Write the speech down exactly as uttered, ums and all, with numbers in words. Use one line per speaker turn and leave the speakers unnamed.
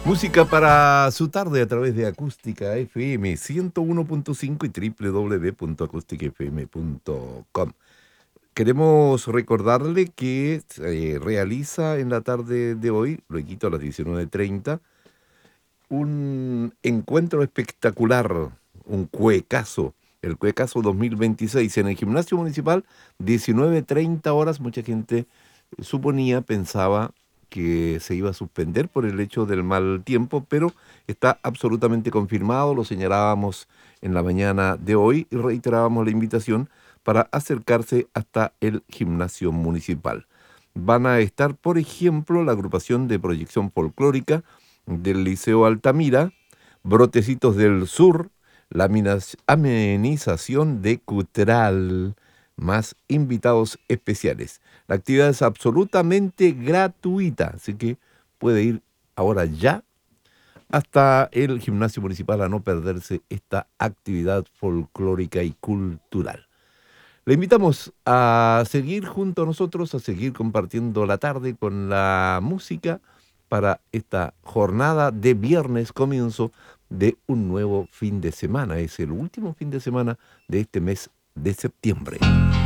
Música para su tarde a través de Acústica F M ciento uno punto cinco y doble u doble u doble u punto acústica f m punto com. Queremos recordarle que se realiza en la tarde de hoy, luego a las diecinueve treinta, un encuentro espectacular, un cuecazo, el cuecazo dos mil veintiséis en el Gimnasio Municipal, diecinueve treinta horas. Mucha gente suponía, pensaba que se iba a suspender por el hecho del mal tiempo, pero está absolutamente confirmado. Lo señalábamos en la mañana de hoy y reiterábamos la invitación para acercarse hasta el Gimnasio Municipal. Van a estar, por ejemplo, la agrupación de proyección folclórica del Liceo Altamira, Brotecitos del Sur, la minas- amenización de Cutral, más invitados especiales. La actividad es absolutamente gratuita, así que puede ir ahora ya hasta el gimnasio municipal a no perderse esta actividad folclórica y cultural. Le invitamos a seguir junto a nosotros, a seguir compartiendo la tarde con la música para esta jornada de viernes, comienzo de un nuevo fin de semana. Es el último fin de semana de este mes de septiembre.